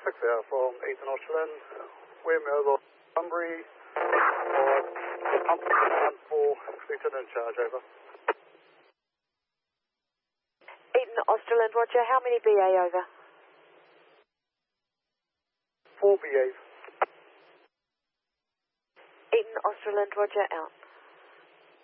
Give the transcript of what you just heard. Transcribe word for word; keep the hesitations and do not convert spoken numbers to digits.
there from Eton Australian. We're over Bunbury. Or for Lieutenant in charge, over. Eton Australian, roger. How many B A over? Four B As. Eton Australian, roger, out.